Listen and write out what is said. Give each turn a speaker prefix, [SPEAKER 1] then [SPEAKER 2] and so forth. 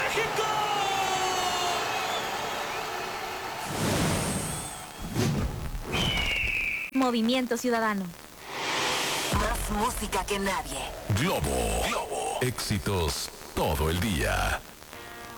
[SPEAKER 1] México.
[SPEAKER 2] Movimiento Ciudadano.
[SPEAKER 3] Más música que nadie.
[SPEAKER 4] Globo. Éxitos todo el día.